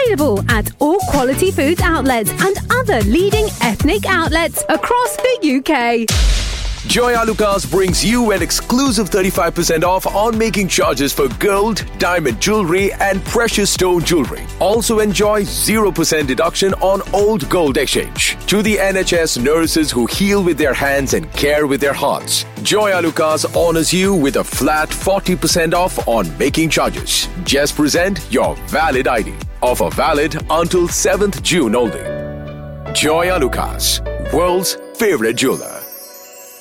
Available at all Quality Foods outlets and other leading ethnic outlets across the UK. Joy Alucas brings you an exclusive 35% off on making charges for gold, diamond jewelry and precious stone jewelry. Also enjoy 0% deduction on old gold exchange. To the NHS nurses who heal with their hands and care with their hearts, Joy Alucas honors you with a flat 40% off on making charges. Just present your valid ID. Offer valid until 7th June only. Joy Alucas, world's favorite jeweler.